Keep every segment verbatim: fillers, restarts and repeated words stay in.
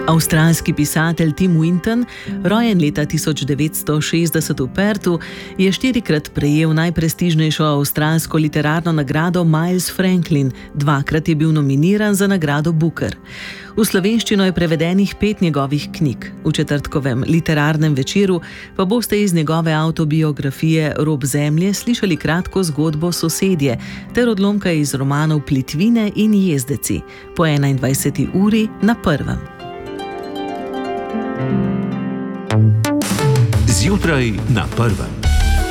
Avstralski pisatelj Tim Winton, rojen leta tisoč devetsto šestdeset v Perthu, je štirikrat prejel najprestižnejšo avstralsko literarno nagrado Miles Franklin, dvakrat je bil nominiran za nagrado Booker. V slovenščino je prevedenih pet njegovih knjig. V četrtkovem literarnem večeru pa boste iz njegove avtobiografije Rob zemlje slišali kratko zgodbo Sosedje ter odlomka iz romanov Plitvine in Jezdeci po enaindvajseti uri na Prvem. Zjutraj na Prvem.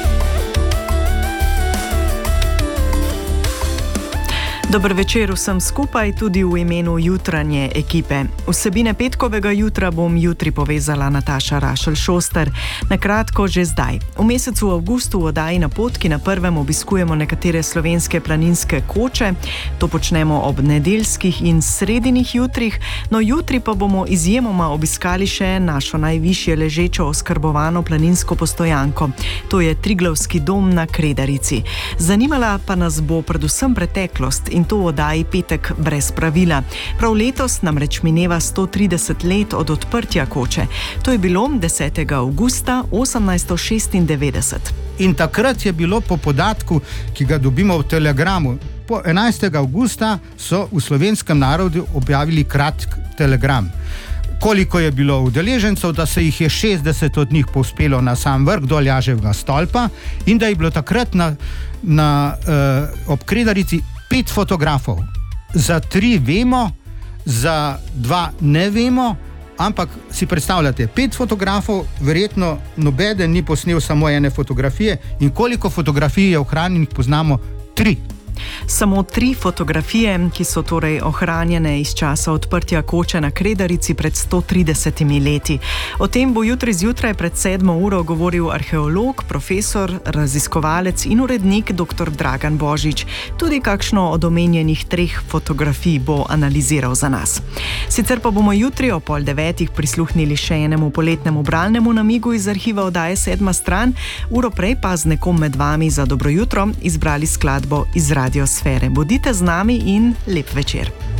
Dober večer vsem skupaj, tudi v imenu jutranje ekipe. Vsebine petkovega jutra bom jutri povezala Nataša Rašelj-Šoster. Na kratko že zdaj. V mesecu avgustu v oddaji Napotki na Prvem obiskujemo nekatere slovenske planinske koče. To počnemo ob nedeljskih in sredinih jutrih, no jutri pa bomo izjemoma obiskali še našo najvišje ležečo oskrbovano planinsko postojanko. To je Triglavski dom na Kredarici. Zanimala pa nas bo predvsem preteklost in to v oddaji Petek brez pravila. Prav letos namreč mineva sto trideset let od odprtja koče. To je bilo desetega avgusta osemnajststo šestindevetdeset. In takrat je bilo po podatku, ki ga dobimo v telegramu, po enajstega avgusta so v slovenskem narodu objavili kratek telegram. Koliko je bilo udeležencev, da se jih je šestdeset od njih povzpelo na sam vrh do Aljaževega stolpa in da je bilo takrat na, na, uh, ob Kredarici pet fotografov. Za tri vemo, za dva ne vemo, ampak si predstavljate, pet fotografov, verjetno nobeden ni posnel samo ene fotografije in koliko fotografij je ohranjenih, poznamo tri. Samo tri fotografije, ki so torej ohranjene iz časa odprtja koče na Kredarici pred sto tridesetimi leti. O tem bo jutri zjutraj pred sedmo uro govoril arheolog, profesor, raziskovalec in urednik dr. Dragan Božič. Tudi kakšno od omenjenih treh fotografij bo analiziral za nas. Sicer pa bomo jutri o pol devetih prisluhnili še enemu poletnemu bralnemu namigu iz arhiva oddaje Sedma stran, uro prej pa z nekom med vami za dobro jutro izbrali skladbo iz radiosfere. Bodite z nami in lep večer.